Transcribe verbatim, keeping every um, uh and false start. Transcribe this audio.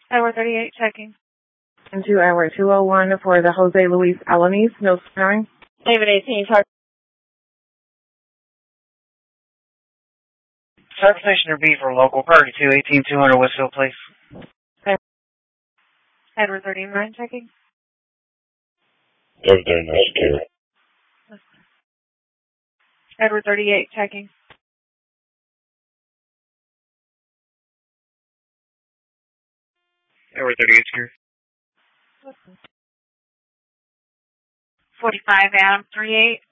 Edward thirty-eight, checking. Into Edward two oh one for the Jose Luis Alanis, no snoring. David eighteen, target. Service Station B for local party two eighteen two hundred Westfield Place. Okay. Edward thirty-nine, checking. Edward thirty-nine, Edward thirty-eight, checking. Edward thirty-eight, secure. forty-five, Adam, three eight.